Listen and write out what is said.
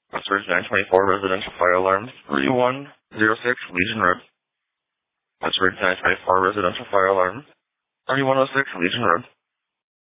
Oxford 924 residential fire alarm 3106 Legion Road. Oxford 924 residential fire alarm 3106 Legion Road.